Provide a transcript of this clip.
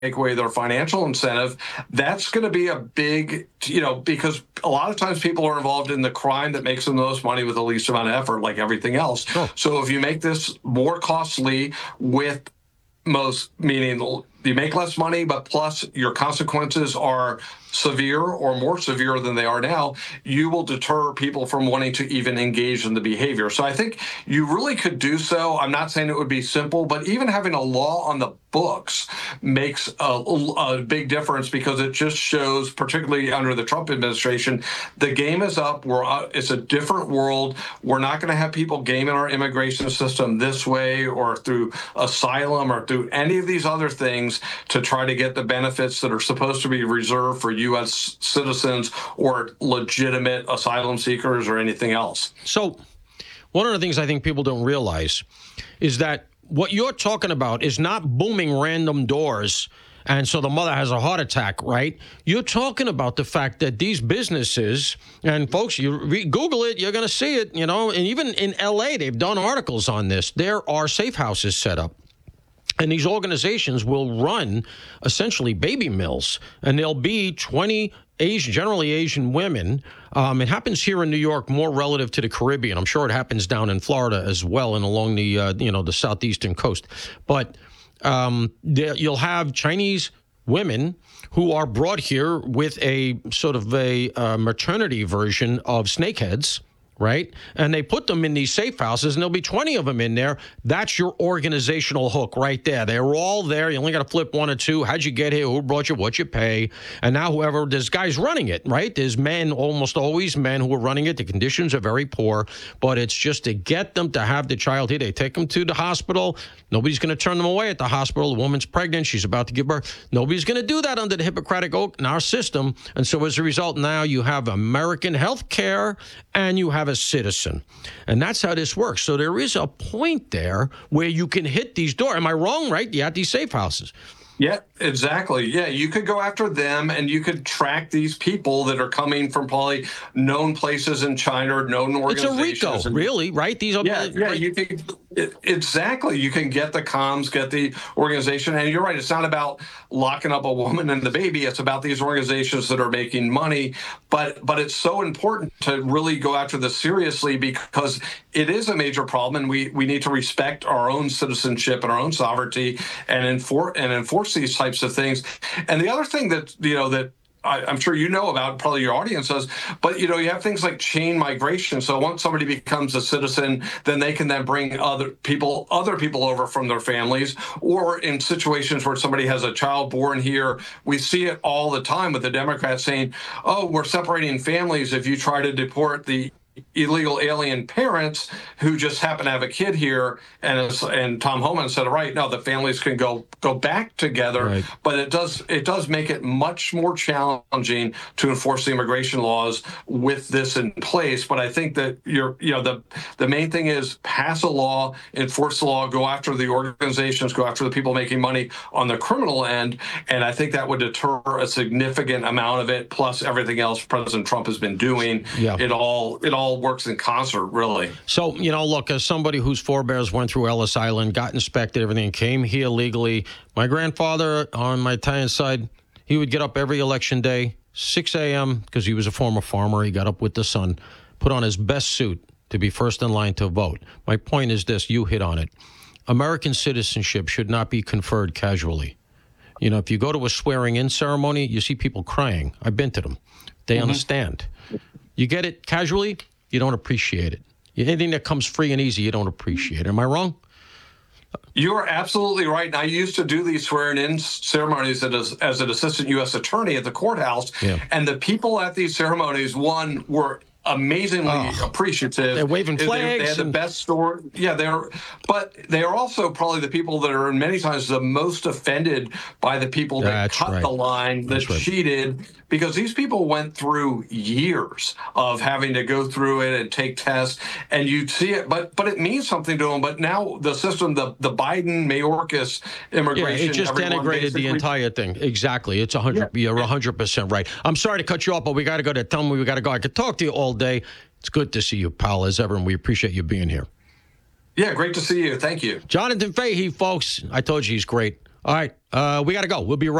take away their financial incentive, that's going to be a big, because a lot of times people are involved in the crime that makes them the most money with the least amount of effort, like everything else. Sure. So if you make this more costly meaning you make less money, but plus your consequences are severe or more severe than they are now, you will deter people from wanting to even engage in the behavior. So I think you really could do so. I'm not saying it would be simple, but even having a law on the books makes a big difference, because it just shows, particularly under the Trump administration, the game is up. It's a different world. We're not going to have people gaming our immigration system this way or through asylum or through any of these other things to try to get the benefits that are supposed to be reserved for U.S. citizens or legitimate asylum seekers or anything else. So one of the things I think people don't realize is that what you're talking about is not booming random doors and so the mother has a heart attack, right? You're talking about the fact that these businesses, and folks, you Google it, you're going to see it, and even in L.A., they've done articles on this. There are safe houses set up. And these organizations will run essentially baby mills, and there'll be 20 generally Asian women. It happens here in New York more relative to the Caribbean. I'm sure it happens down in Florida as well and along the the southeastern coast. But you'll have Chinese women who are brought here with a sort of a maternity version of snakeheads. Right? And they put them in these safe houses, and there'll be 20 of them in there. That's your organizational hook right there. They're all there. You only got to flip one or two. How'd you get here? Who brought you? What you pay? And now there's guys running it, right? There's men, almost always men who are running it. The conditions are very poor, but it's just to get them to have the child here. They take them to the hospital. Nobody's going to turn them away at the hospital. The woman's pregnant. She's about to give birth. Nobody's going to do that under the Hippocratic Oath in our system. And so as a result, now you have American health care and you have a citizen. And that's how this works. So there is a point there where you can hit these doors. Am I wrong, right? You have these safe houses. Yeah, exactly. Yeah, you could go after them, and you could track these people that are coming from probably known places in China or known organizations. It's a RICO, really, right? These are you can exactly. You can get the comms, get the organization, and you're right. It's not about locking up a woman and the baby. It's about these organizations that are making money. But it's so important to really go after this seriously, because it is a major problem, and we need to respect our own citizenship and our own sovereignty and enforce these types of things. And the other thing that that I'm sure about, probably your audience does, but you have things like chain migration. So once somebody becomes a citizen, then they can then bring other people over from their families, or in situations where somebody has a child born here, we see it all the time with the Democrats saying, "Oh, we're separating families if you try to deport the illegal alien parents who just happen to have a kid here." And Tom Homan said, right, no, the families can go back together. Right. But it does make it much more challenging to enforce the immigration laws with this in place. But I think that the main thing is pass a law, enforce the law, go after the organizations, go after the people making money on the criminal end. And I think that would deter a significant amount of it, plus everything else President Trump has been doing. Yeah. It all works in concert, really. So, look, as somebody whose forebears went through Ellis Island, got inspected, everything, came here legally. My grandfather on my Italian side, he would get up every election day, 6 a.m., because he was a former farmer. He got up with the sun, put on his best suit to be first in line to vote. My point is this, you hit on it. American citizenship should not be conferred casually. If you go to a swearing-in ceremony, you see people crying. I've been to them. They understand. You get it casually, you don't appreciate it. Anything that comes free and easy, you don't appreciate it. Am I wrong? You are absolutely right. And I used to do these swearing-in ceremonies as an assistant U.S. attorney at the courthouse. Yeah. And the people at these ceremonies, were amazingly appreciative. They're waving flags. They had the best story. Yeah, but they are also probably the people that are many times the most offended by the people that cut the line, that cheated, because these people went through years of having to go through it and take tests, and you see it, but it means something to them. But now the system, the Biden Mayorkas immigration, it just denigrated the entire thing. Exactly. It's 100. You're 100% right. I'm sorry to cut you off, but we got to go. Tell me we got to go. I could talk to you all day. It's good to see you, pal, as ever, and we appreciate you being here. Yeah, great to see you. Thank you. Jonathan Fahey, folks. I told you he's great. All right. We got to go. We'll be right